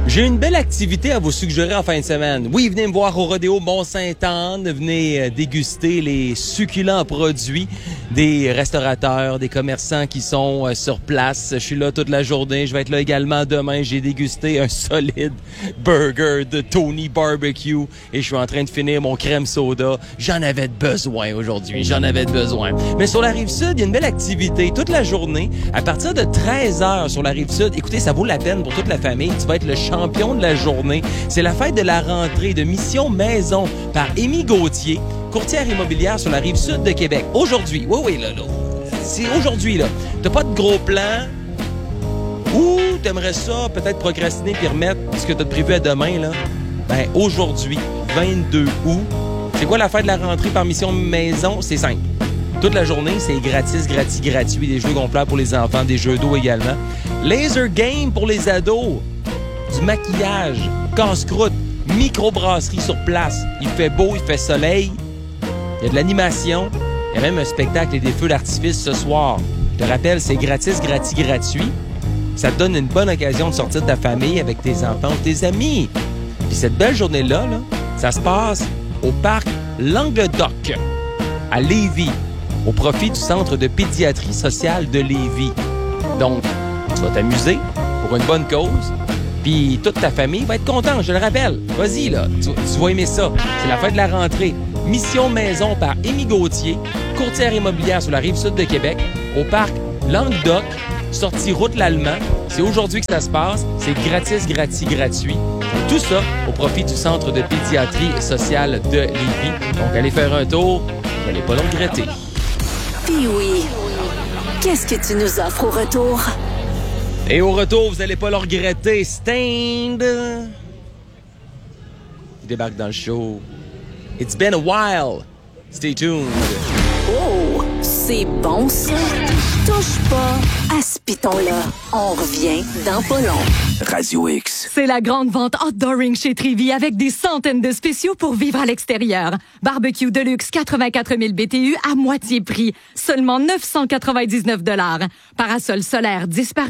J'ai une belle activité à vous suggérer en fin de semaine. Oui, venez me voir au Rodéo Mont-Sainte-Anne. Venez déguster les succulents produits des restaurateurs, des commerçants qui sont sur place. Je suis là toute la journée. Je vais être là également demain. J'ai dégusté un solide burger de Tony Barbecue et je suis en train de finir mon crème soda. J'en avais besoin aujourd'hui. J'en avais besoin. Mais sur la Rive-Sud, il y a une belle activité toute la journée. À partir de 13h sur la Rive-Sud, écoutez, ça vaut la peine pour toute la famille. Tu vas être le champion de la journée. C'est la fête de la rentrée de Mission Maison par Amy Gauthier, courtière immobilière sur la Rive-Sud de Québec. Aujourd'hui, oui, là. C'est aujourd'hui, là. T'as pas de gros plan ou t'aimerais ça peut-être procrastiner puis remettre ce que t'as prévu à demain, là? Ben, aujourd'hui, 22 août, c'est quoi la fête de la rentrée par Mission Maison? C'est simple. Toute la journée, c'est gratis, gratuit. Des jeux gonflables pour les enfants, des jeux d'eau également. Laser game pour les ados. Du maquillage, casse-croûte, microbrasserie sur place. Il fait beau, il fait soleil. Il y a de l'animation. Il y a même un spectacle et des feux d'artifice ce soir. Je te rappelle, c'est gratis, gratuit. Ça te donne une bonne occasion de sortir de ta famille avec tes enfants ou tes amis. Puis cette belle journée-là, ça se passe au parc Languedoc, à Lévis, au profit du Centre de pédiatrie sociale de Lévis. Donc, tu vas t'amuser pour une bonne cause, puis toute ta famille va être contente, je le rappelle. Vas-y, là, tu vas aimer ça. C'est la fête de la rentrée. Mission Maison par Amy Gauthier, courtière immobilière sur la Rive-Sud de Québec, au parc Languedoc, sortie route l'Allemand. C'est aujourd'hui que ça se passe. C'est gratis, gratuit. Tout ça au profit du Centre de pédiatrie sociale de Lévis. Donc, allez faire un tour. Vous n'allez pas le regretter. Puis oui, qu'est-ce que tu nous offres au retour? Et au retour, vous n'allez pas le regretter. Stained. Il débarque dans le show. It's been a while. Stay tuned. Oh, c'est bon ça. Touche pas à ce piton-là. On revient dans pas long. Radio X. C'est la grande vente Outdooring chez Trévy avec des centaines de spéciaux pour vivre à l'extérieur. Barbecue Deluxe 84 000 BTU à moitié prix. Seulement 999 $. Parasol solaire 10 par